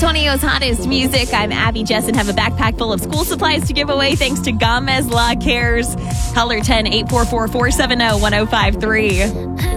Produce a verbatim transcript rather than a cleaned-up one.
Antonio's hottest music. I'm Abby Jess and have a backpack full of school supplies to give away thanks to Gomez Law Cares. Holler ten, eight four four, four seven zero, one zero five three.